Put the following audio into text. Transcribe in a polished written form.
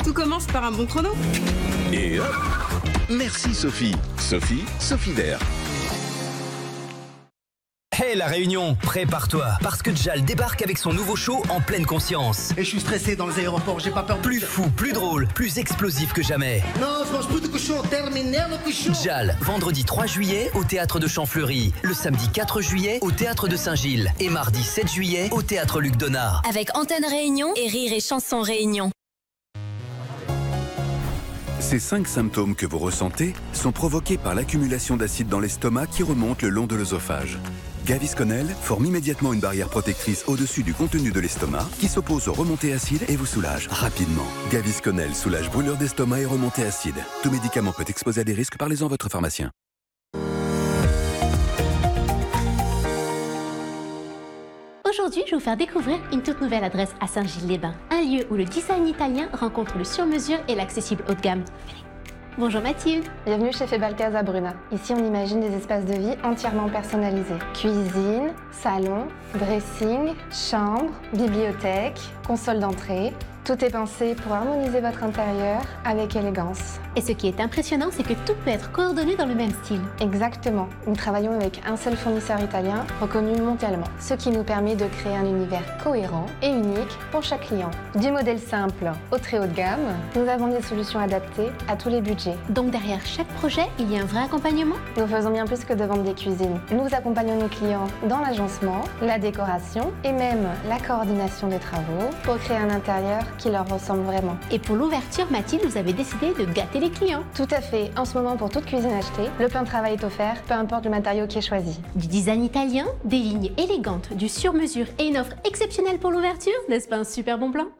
Tout commence par un bon chrono. Et hop, merci Sophie. Sophie Vert. Hey la Réunion, prépare-toi, parce que Jal débarque avec son nouveau show en pleine conscience. Et je suis stressé dans les aéroports, j'ai pas peur. Plus fou, plus drôle, plus explosif que jamais. Non, je mange plus de cochon, terminé le cochon. Jal, vendredi 3 juillet au Théâtre de Champfleury, le samedi 4 juillet au Théâtre de Saint-Gilles et mardi 7 juillet au Théâtre Luc Donat. Avec Antenne Réunion et Rire et Chanson Réunion. Ces 5 symptômes que vous ressentez sont provoqués par l'accumulation d'acide dans l'estomac qui remonte le long de l'œsophage. Gavisconel forme immédiatement une barrière protectrice au-dessus du contenu de l'estomac qui s'oppose aux remontées acides et vous soulage rapidement. Gavisconel soulage brûlure d'estomac et remontées acides. Tout médicament peut exposer à des risques, parlez-en à votre pharmacien. Aujourd'hui, je vais vous faire découvrir une toute nouvelle adresse à Saint-Gilles-les-Bains. Un lieu où le design italien rencontre le sur-mesure et l'accessible haut de gamme. Bonjour Mathilde. Bienvenue chez Febalcasa Bruna. Ici, on imagine des espaces de vie entièrement personnalisés. Cuisine, salon, dressing, chambre, bibliothèque, console d'entrée. Tout est pensé pour harmoniser votre intérieur avec élégance. Et ce qui est impressionnant, c'est que tout peut être coordonné dans le même style. Exactement. Nous travaillons avec un seul fournisseur italien, reconnu mondialement, ce qui nous permet de créer un univers cohérent et unique pour chaque client. Du modèle simple au très haut de gamme, nous avons des solutions adaptées à tous les budgets. Donc derrière chaque projet, il y a un vrai accompagnement? Nous faisons bien plus que de vendre des cuisines. Nous accompagnons nos clients dans l'agencement, la décoration et même la coordination des travaux pour créer un intérieur qui leur ressemble vraiment. Et pour l'ouverture, Mathilde, vous avez décidé de gâter les clients. Tout à fait. En ce moment, pour toute cuisine achetée, le plan de travail est offert, peu importe le matériau qui est choisi. Du design italien, des lignes élégantes, du sur-mesure et une offre exceptionnelle pour l'ouverture, n'est-ce pas un super bon plan?